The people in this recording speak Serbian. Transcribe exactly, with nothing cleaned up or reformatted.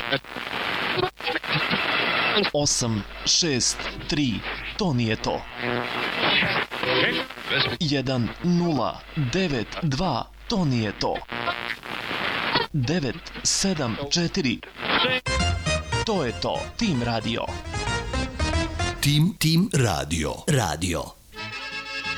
osam šest tri, to nije to. jedan nula devet dva, to nije to. devet sedam četiri, to je to. Tim Radio. Tim Tim Radio. Radio.